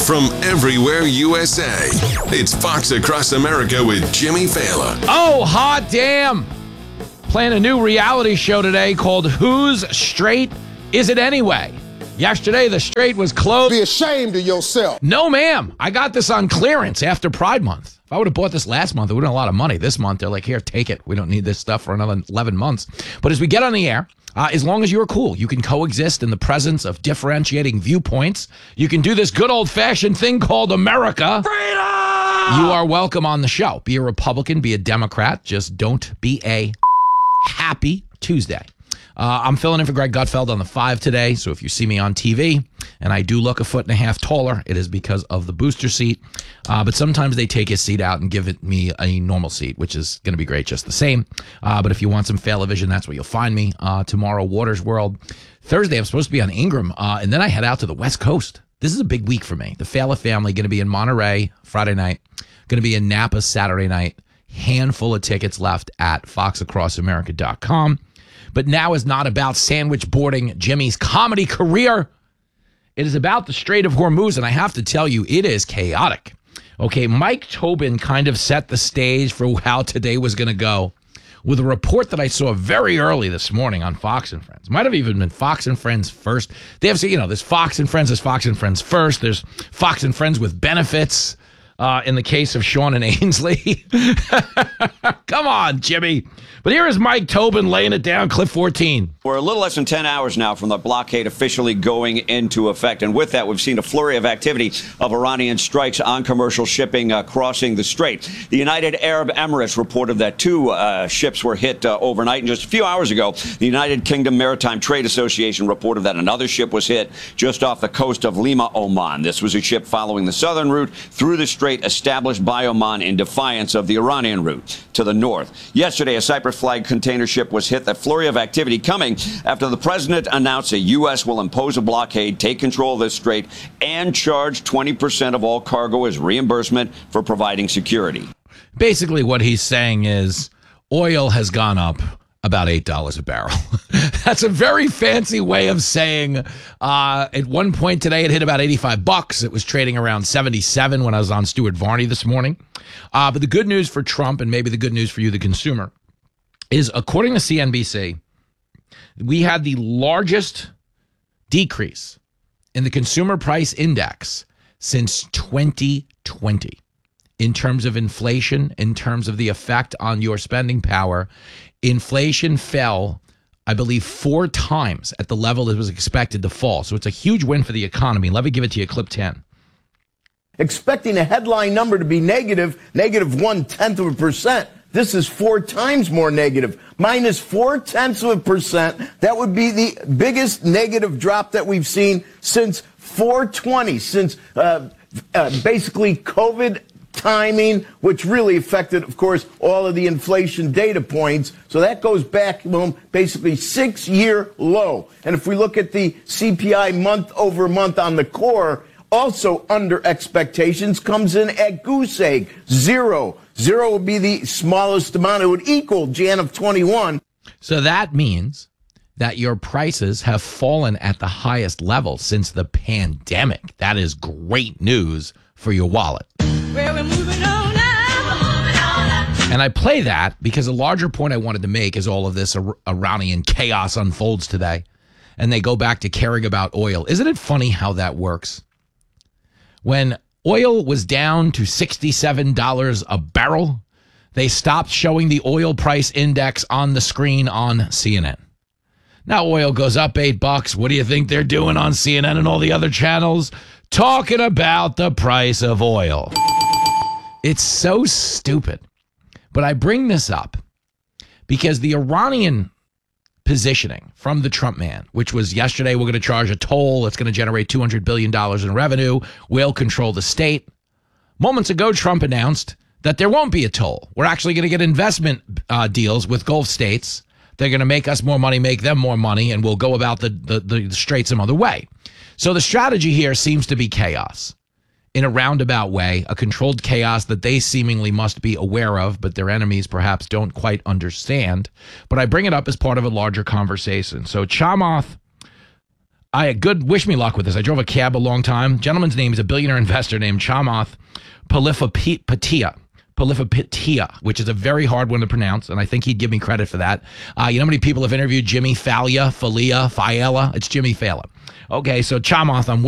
from everywhere USA. It's Fox Across America with Jimmy Fallon. Oh, hot damn. Playing a new reality show today called Whose Straight Is It Anyway? Yesterday, the straight was closed. Be ashamed of yourself. No, ma'am. I got this on clearance after Pride Month. If I would have bought this last month, it would have been a lot of money. This month, they're like, here, take it. We don't need this stuff for another 11 months. But as we get on the air, as long as you're cool, you can coexist in the presence of differentiating viewpoints. You can do this good old-fashioned thing called America. Freedom! You are welcome on the show. Be a Republican, be a Democrat. Just don't be a happy Tuesday. I'm filling in for Greg Gutfeld on the 5 today, so if you see me on TV and I do look 1.5 feet taller, it is because of the booster seat. But sometimes they take his seat out and give me a normal seat, which is going to be great just the same. But if you want some Failavision, that's where you'll find me. Tomorrow, Waters World. Thursday, I'm supposed to be on Ingram, and then I head out to the West Coast. This is a big week for me. The Failer family going to be in Monterey Friday night, going to be in Napa Saturday night. Handful of tickets left at foxacrossamerica.com. But now is not about sandwich boarding Jimmy's comedy career. It is about the Strait of Hormuz, and I have to tell you, it is chaotic. Okay, Mike Tobin kind of set the stage for how today was going to go with a report that I saw very early this morning on Fox and Friends. Might have even been Fox and Friends first. They have, there's Fox and Friends, there's Fox and Friends first, there's Fox and Friends with benefits. In the case of Sean and Ainsley. Come on, Jimmy. But here is Mike Tobin laying it down, clip 14. We're a little less than 10 hours now from the blockade officially going into effect. And with that, we've seen a flurry of activity of Iranian strikes on commercial shipping crossing the strait. The United Arab Emirates reported that 2 ships were hit overnight. And just a few hours ago, the United Kingdom Maritime Trade Association reported that another ship was hit just off the coast of Lima, Oman. This was a ship following the southern route through the strait established by Oman in defiance of the Iranian route to the north. Yesterday, a Cyprus flag container ship was hit. That flurry of activity coming after the president announced the U.S. will impose a blockade, take control of this strait, and charge 20% of all cargo as reimbursement for providing security. Basically, what he's saying is oil has gone up about $8 a barrel. That's a very fancy way of saying at one point today it hit about $85. It was trading around 77 when I was on Stuart Varney this morning. But the good news for Trump, and maybe the good news for you, the consumer, is according to CNBC, we had the largest decrease in the consumer price index since 2020 in terms of inflation, in terms of the effect on your spending power. Inflation fell, I believe, 4 times at the level it was expected to fall. So it's a huge win for the economy. Let me give it to you, clip 10. Expecting a headline number to be negative 0.1%. This is 4 times more negative, minus 0.4%. That would be the biggest negative drop that we've seen since 4/20, since basically COVID timing, which really affected, of course, all of the inflation data points. So that goes back, basically 6-year low. And if we look at the CPI month over month on the core, also under expectations, comes in at goose egg, 0. 0 would be the smallest amount. It would equal Jan of 21. So that means that your prices have fallen at the highest level since the pandemic. That is great news for your wallet. Well, we're moving on now. And I play that because a larger point I wanted to make is all of this Iranian chaos unfolds today. And they go back to caring about oil. Isn't it funny how that works? When oil was down to $67 a barrel, they stopped showing the oil price index on the screen on CNN. Now oil goes up $8. What do you think they're doing on CNN and all the other channels? Talking about the price of oil. It's so stupid. But I bring this up because the Iranian positioning from the Trump man, which was yesterday, we're going to charge a toll. It's going to generate $200 billion in revenue. We'll control the state. Moments ago, Trump announced that there won't be a toll. We're actually going to get investment deals with Gulf states. They're going to make us more money, make them more money, and we'll go about the strait some other way. So the strategy here seems to be chaos. In a roundabout way, a controlled chaos that they seemingly must be aware of, but their enemies perhaps don't quite understand. But I bring it up as part of a larger conversation. So Chamath wish me luck with this. I drove a cab a long time. Gentleman's name is a billionaire investor named Chamath Palihapitiya, which is a very hard one to pronounce, and I think he'd give me credit for that. You know how many people have interviewed Jimmy Failla? It's Jimmy Failla. Okay, so Chamath, I'm